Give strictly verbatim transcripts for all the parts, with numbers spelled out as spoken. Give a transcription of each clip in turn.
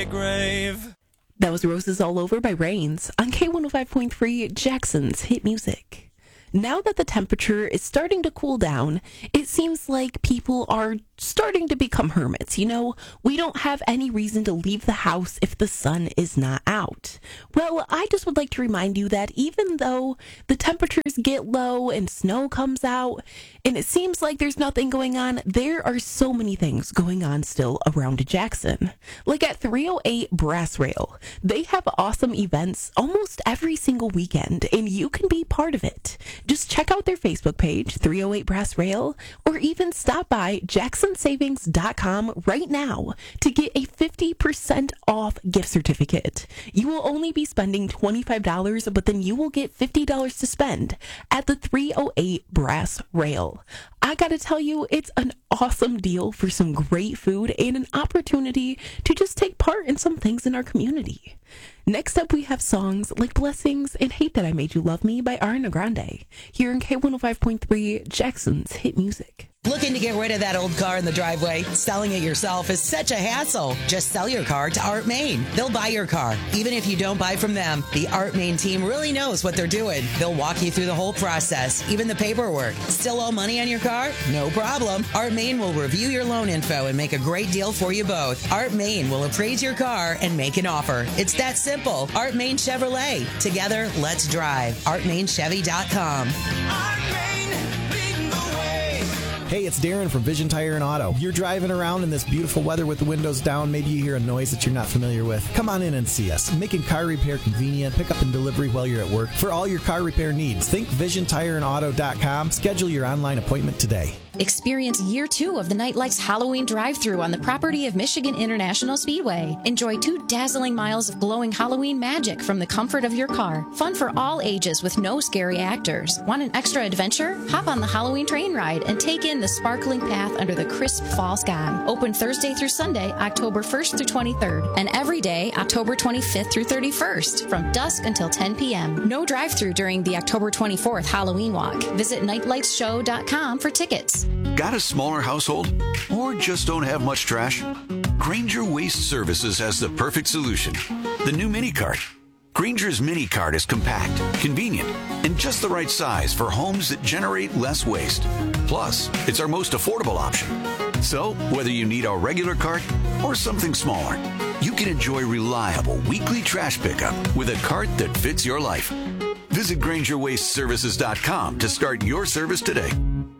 Grave. That was Roses All Over by Rains on K one oh five point three, Jackson's Hit Music. Now that the temperature is starting to cool down, it seems like people are starting to become hermits. You know, we don't have any reason to leave the house if the sun is not out. Well, I just would like to remind you that even though the temperatures get low and snow comes out, and it seems like there's nothing going on, there are so many things going on still around Jackson. Like at three oh eight Brass Rail, they have awesome events almost every single weekend, and you can be part of it. Just check out their Facebook page, three oh eight Brass Rail, or even stop by jackson savings dot com right now to get a fifty percent off gift certificate. You will only be spending twenty-five dollars, but then you will get fifty dollars to spend at the three oh eight Brass Rail. I gotta tell you, it's an awesome deal for some great food and an opportunity to just take part in some things in our community. Next up, we have songs like Blessings and Hate That I Made You Love Me by Ariana Grande, here in K one oh five point three, Jackson's Hit Music. Looking to get rid of that old car in the driveway? Selling it yourself is such a hassle. Just sell your car to Art Main. They'll buy your car, even if you don't buy from them. The Art Main team really knows what they're doing. They'll walk you through the whole process, even the paperwork. Still owe money on your car? No problem. Art Main will review your loan info and make a great deal for you both. Art Main will appraise your car and make an offer. It's that simple. Art Main Chevrolet. Together, let's drive. art main chevy dot com. Art Main, leading the way. Hey, it's Darren from Vision Tire and Auto. You're driving around in this beautiful weather with the windows down. Maybe you hear a noise that you're not familiar with. Come on in and see us. Making car repair convenient, pickup and delivery while you're at work. For all your car repair needs, think vision tire and auto dot com. Schedule your online appointment today. Experience year two of the Nightlights Halloween drive-thru on the property of Michigan International Speedway. Enjoy two dazzling miles of glowing Halloween magic from the comfort of your car. Fun for all ages with no scary actors. Want an extra adventure? Hop on the Halloween train ride and take in the sparkling path under the crisp fall sky. Open Thursday through Sunday, October first through twenty-third, and every day, October twenty-fifth through thirty-first, from dusk until ten p.m. No drive-thru during the October twenty-fourth Halloween walk. Visit nightlights show dot com for tickets. Got a smaller household? Or just don't have much trash? Grainger Waste Services has the perfect solution. The new mini cart. Grainger's mini cart is compact, convenient, and just the right size for homes that generate less waste. Plus, it's our most affordable option. So, whether you need our regular cart or something smaller, you can enjoy reliable weekly trash pickup with a cart that fits your life. Visit Grainger Waste Services dot com to start your service today.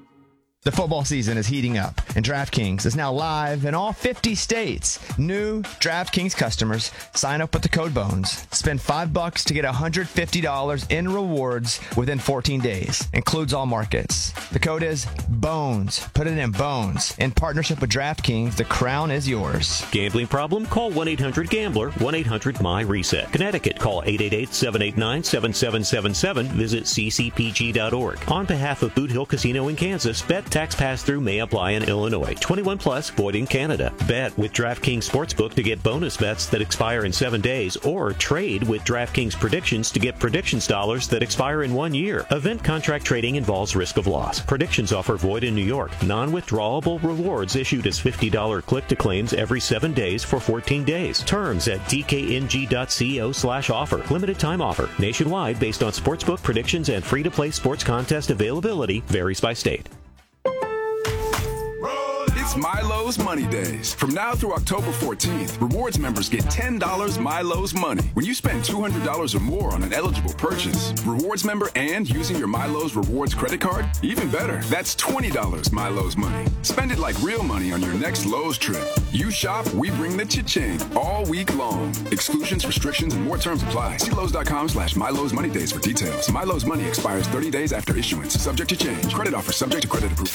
The football season is heating up, and DraftKings is now live in all fifty states. New DraftKings customers sign up with the code BONES. Spend five bucks to get one hundred fifty dollars in rewards within fourteen days. Includes all markets. The code is BONES. Put it in BONES. In partnership with DraftKings, the crown is yours. Gambling problem? Call one eight hundred gambler, one eight hundred M Y reset. Connecticut, call eight eight eight, seven eight nine, seven seven seven seven. Visit c c p g dot org. On behalf of Boot Hill Casino in Kansas, bet tax pass-through may apply in Illinois. twenty-one plus, void in Canada. Bet with DraftKings Sportsbook to get bonus bets that expire in seven days, or trade with DraftKings Predictions to get predictions dollars that expire in one year. Event contract trading involves risk of loss. Predictions offer void in New York. Non-withdrawable rewards issued as fifty dollars click-to-claims every seven days for fourteen days. Terms at d k n g dot co slash offer. Limited time offer. Nationwide based on sportsbook predictions and free-to-play sports contest availability varies by state. It's Milo's Money Days. From now through October fourteenth, rewards members get ten dollars Milo's Money when you spend two hundred dollars or more on an eligible purchase. Rewards member and using your Milo's Rewards credit card? Even better, that's twenty dollars Milo's Money. Spend it like real money on your next Lowe's trip. You shop, we bring the cha-ching all week long. Exclusions, restrictions, and more terms apply. See Lowe's dot com slash Milo's Money Days for details. Milo's Money expires thirty days after issuance. Subject to change. Credit offer subject to credit approval.